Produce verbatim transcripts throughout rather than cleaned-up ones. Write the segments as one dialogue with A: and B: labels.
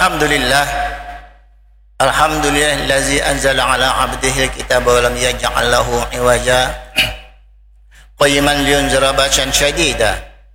A: الحمد لله الحمد لله الذي أنزل على عبده الكتاب ولم يجعل له عوجا قيما لينذر بأسا شديدا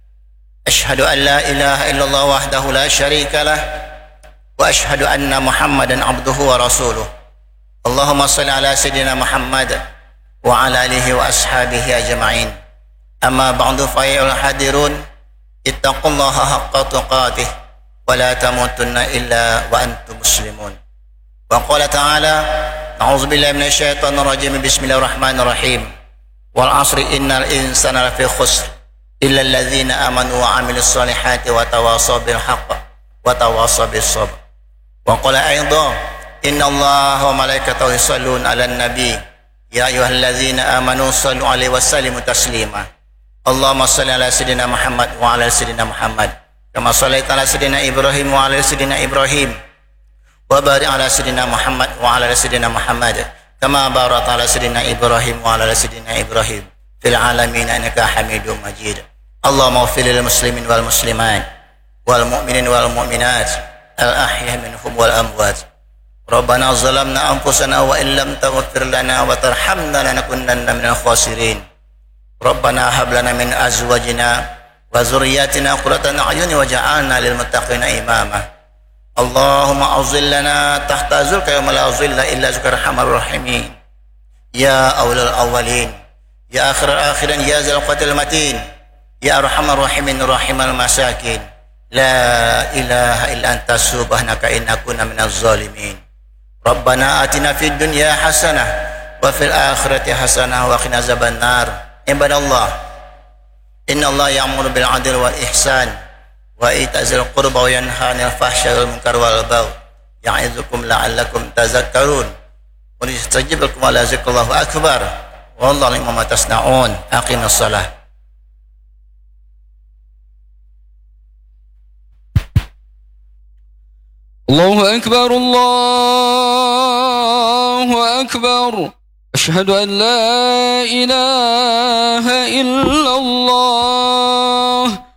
A: أشهد أن لا إله إلا الله وحده لا شريك له وأشهد أن محمدا عبده ورسوله اللهم صل على سيدنا محمد وعلى آله وأصحابه أجمعين أما بعد فأيها الحاضرون اتقوا الله حق تقاته ولا تموتن إلا وأنتم مسلمون وقال تعالى أعوذ بالله من الشيطان الرجيم بسم الله الرحمن الرحيم والعصر إن الإنسان لفي خسر إلا الذين آمنوا وعملوا الصالحات وتواصوا بالحق وتواصوا بالصبر وقال أيضا إن الله وملائكته يصلون على النبي يا أيها الذين آمنوا صلوا عليه وسلموا تسليما اللهم صل على سيدنا محمد وعلى سيدنا محمد كما صليت على سيدنا إبراهيم وعلى سيدنا إبراهيم وبارك على سيدنا محمد وعلى سيدنا محمد كما باركت على سيدنا إبراهيم وعلى سيدنا إبراهيم في العالمين إنك حميد مجيد اللهم اغفر للمسلمين والمسلمات والمؤمنين والمؤمنات الأحياء منهم والأموات ربنا ظلمنا أنفسنا وإن لم تغفر لنا وترحمنا لنكونن من الخاسرين ربنا هب لنا من أزواجنا وذرياتنا قرة أعين وجعلنا للمتقين إماما اللهم أظلنا تحت ظلك يوم لا ظل إلا ظلك أرحم الراحمين يا أول الأولين يا آخر الآخرين يا ذا القوة المتين يا أرحم الراحمين راحم المساكين لا إله إلا أنت سبحانك إنا كنا من الظالمين ربنا آتنا في الدنيا حسنة وفي الآخرة حسنة وقنا عذاب النار عباد الله إن الله يأمر بالعدل والإحسان وإيتاء ذي القربى وينهى عن الفحشاء والمنكر والبغي يعظكم لعلكم تذكرون وليستجيب لكم على ذكر الله أكبر والله لما ما تصنعون أقيموا الصلاة.
B: الله أكبر الله أكبر أشهد أن لا إله إلا الله